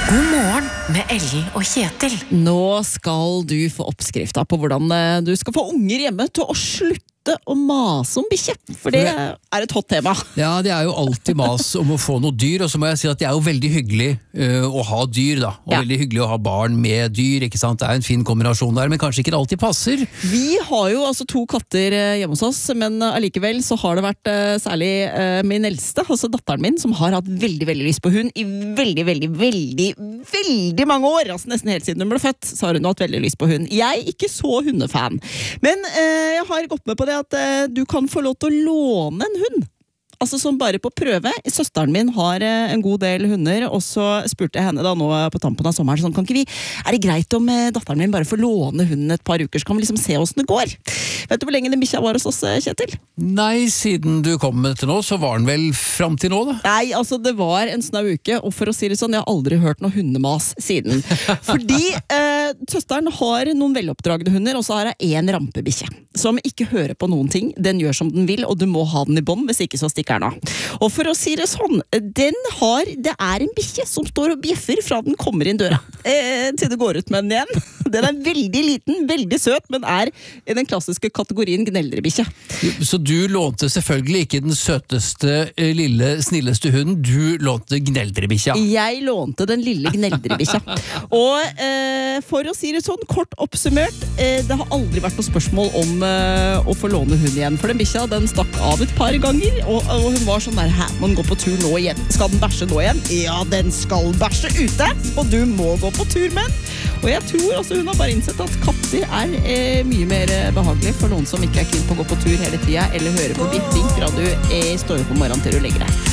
God morgen med Ellen og Kjetil. Nå skal du få oppskrifta på hvordan du skal få unger hjemme til å slutte å mase om bikkje, for det er et hot tema. Ja, det er jo alltid mas om å få noe dyr, og så må jeg si at det er jo veldig hyggelig å ha dyr da, og veldig hyggelig å ha barn med dyr, ikke sant? Det er en fin kombinasjon der, men kanskje ikke det alltid passer. Vi har jo altså 2 katter hjemme hos oss, men allikevel så har det vært særlig min eldste, altså datteren min, som har hatt veldig, veldig lyst på hund i veldig mange år, altså nesten helt siden hun ble født, så har hun hatt veldig lyst på hund. Jeg er ikke så hundefan, men jeg har gått med på det at du kan få lov til å låne en hund. Altså som bare på prøve. Søsteren min har en god del hunder, og så spurte jeg henne da nå på tampen av sommeren, sånn, er det greit om datteren min bare får låne hunden et par uker, så kan vi liksom se hvordan det går? Vet du hvor lenge den bikkja var hos oss, Kjetil? Nei, siden du kom med til nå, så var den vel frem til nå da? Nei, altså det var en snau uke, og for å si det sånn, jeg har aldri hørt noe hundemas siden. Fordi søsteren har noen veloppdragende hunder, og så har jeg en rampebikkje, som ikke hører på noen ting. Den gjør som den vil, og du må ha den i bånd, hvis ikke så stikker den av. Og for å si det sånn, det er en bikkje som står og bjeffer fra den kommer inn døra, til det går ut med den igjen. Den er veldig liten, veldig søt, men er i den klassiske kategorien gneldrebikkje. Så du lånte selvfølgelig ikke den søteste, lille, snilleste hunden, du lånte gneldrebikkja. Jeg lånte den lille gneldrebikkja. Og for å si det sånn, kort oppsummert, det har aldri vært noe spørsmål om å få låne hund igjen. For den bikkja, den stakk av et par ganger, og hun var sånn der, må den gå på tur nå igjen? Skal den bæsje nå igjen? Ja, den skal bæsje ute, og du må gå på tur med den. Og jeg tror også hun har bare innsett at katter er mye mer behagelig for noen som ikke er keen på å gå på tur hele tiden, eller høre på biffing fra du står opp om morgenen til du legger deg.